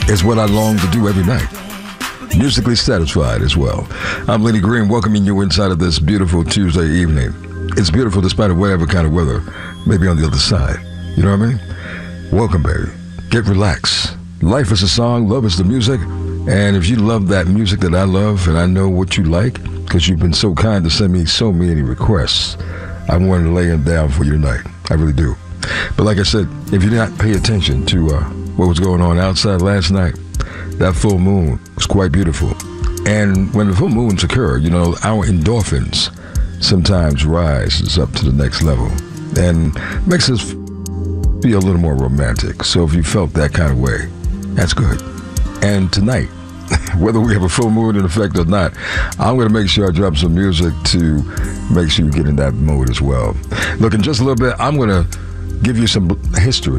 is what I long to do every night. Musically satisfied as well. I'm Lenny Green, welcoming you inside of this beautiful Tuesday evening. It's beautiful despite of whatever kind of weather may be on the other side. You know what I mean? Welcome, baby. Get relaxed. Life is a song, love is the music. And if you love that music that I love, and I know what you like, because you've been so kind to send me so many requests, I wanted to lay them down for you tonight. I really do. But like I said, if you did not pay attention to what was going on outside last night, that full moon was quite beautiful. And when the full moons occur, you know, our endorphins sometimes rises up to the next level and makes us feel a little more romantic. So if you felt that kind of way, that's good. And tonight, whether we have a full moon in effect or not, I'm going to make sure I drop some music to make sure you get in that mode as well. Look, in just a little bit, I'm going to give you some history